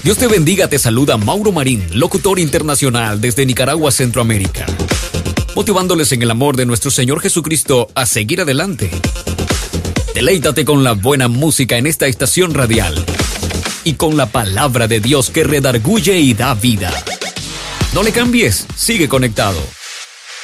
Dios te bendiga, te saluda Mauro Marín, locutor internacional desde Nicaragua, Centroamérica, motivándoles en el amor de nuestro Señor Jesucristo a seguir adelante. Deleítate con la buena música en esta estación radial y con la palabra de Dios que redarguye y da vida. No le cambies, sigue conectado.